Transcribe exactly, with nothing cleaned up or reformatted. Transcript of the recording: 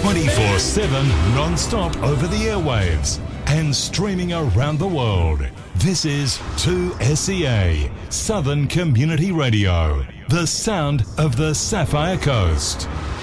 twenty-four seven non-stop over the airwaves and streaming around the world. This is two S E A, Southern Community Radio, the sound of the Sapphire Coast.